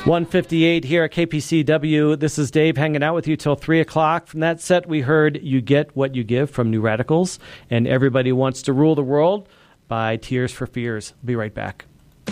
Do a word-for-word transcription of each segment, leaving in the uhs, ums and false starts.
one fifty-eight here at K P C W. This is Dave hanging out with you till three o'clock. From that set, we heard You Get What You Give from New Radicals and Everybody Wants to Rule the World by Tears for Fears. Be right back.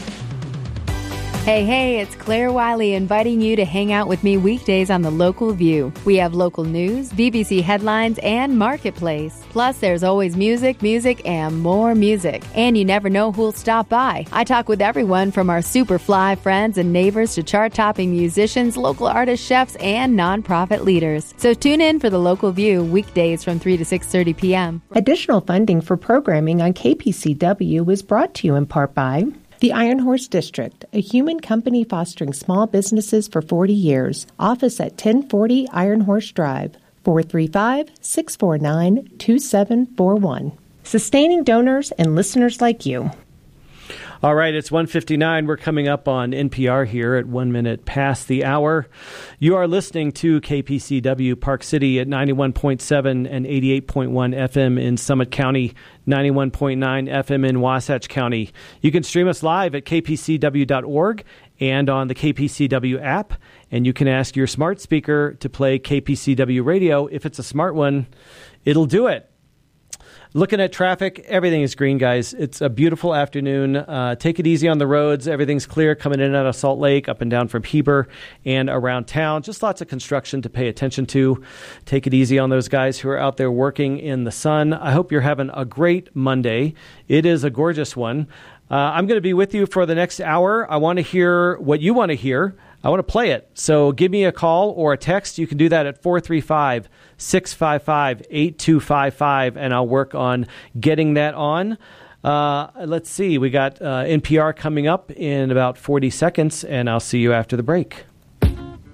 Hey, hey, it's Claire Wiley inviting you to hang out with me weekdays on The Local View. We have local news, B B C headlines, and Marketplace. Plus, there's always music, music, and more music. And you never know who'll stop by. I talk with everyone from our super fly friends and neighbors to chart-topping musicians, local artists, chefs, and nonprofit leaders. So tune in for The Local View weekdays from three to six thirty p.m. Additional funding for programming on K P C W is brought to you in part by the Iron Horse District, a human company fostering small businesses for forty years. Office at ten forty Iron Horse Drive, four three five, six four nine, two seven four one. Sustaining donors and listeners like you. All right, it's one fifty-nine. We're coming up on N P R here at one minute past the hour. You are listening to K P C W Park City at ninety-one point seven and eighty-eight point one F M in Summit County, ninety-one point nine F M in Wasatch County. You can stream us live at k p c w dot org and on the K P C W app, and you can ask your smart speaker to play K P C W radio. If it's a smart one, it'll do it. Looking at traffic, everything is green, guys. It's a beautiful afternoon. Uh, take it easy on the roads. Everything's clear coming in and out of Salt Lake, up and down from Heber and around town. Just lots of construction to pay attention to. Take it easy on those guys who are out there working in the sun. I hope you're having a great Monday. It is a gorgeous one. Uh, I'm going to be with you for the next hour. I want to hear what you want to hear. I want to play it. So give me a call or a text. You can do that at four three five, six five five, eight two five five, and I'll work on getting that on. Uh, let's see. We got uh, N P R coming up in about forty seconds, and I'll see you after the break.